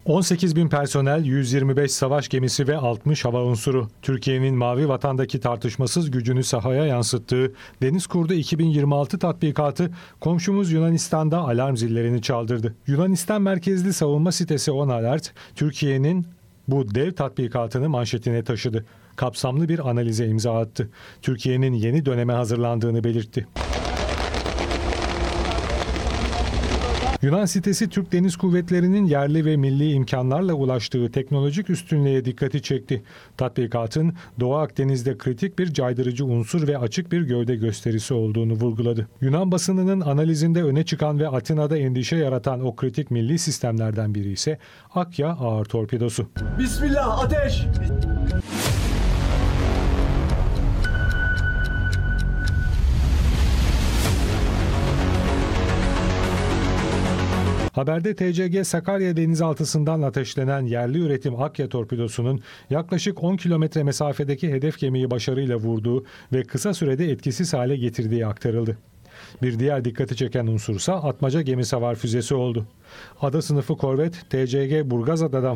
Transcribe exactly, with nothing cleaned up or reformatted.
on sekiz bin personel, yüz yirmi beş savaş gemisi ve altmış hava unsuru. Türkiye'nin Mavi Vatan'daki tartışmasız gücünü sahaya yansıttığı Deniz Kurdu iki bin yirmi altı tatbikatı komşumuz Yunanistan'da alarm zillerini çaldırdı. Yunanistan merkezli savunma sitesi On Alert, Türkiye'nin bu dev tatbikatını manşetine taşıdı. Kapsamlı bir analize imza attı. Türkiye'nin yeni döneme hazırlandığını belirtti. Yunan sitesi Türk Deniz Kuvvetleri'nin yerli ve milli imkanlarla ulaştığı teknolojik üstünlüğe dikkati çekti. Tatbikatın Doğu Akdeniz'de kritik bir caydırıcı unsur ve açık bir gövde gösterisi olduğunu vurguladı. Yunan basınının analizinde öne çıkan ve Atina'da endişe yaratan o kritik milli sistemlerden biri ise Akya ağır torpidosu. Bismillah, ateş! Haberde T C G Sakarya denizaltısından ateşlenen yerli üretim Akya torpidosunun yaklaşık on kilometre mesafedeki hedef gemiyi başarıyla vurduğu ve kısa sürede etkisiz hale getirdiği aktarıldı. Bir diğer dikkati çeken unsursa atmaca gemi savar füzesi oldu. Ada sınıfı korvet T C G Burgazada'dan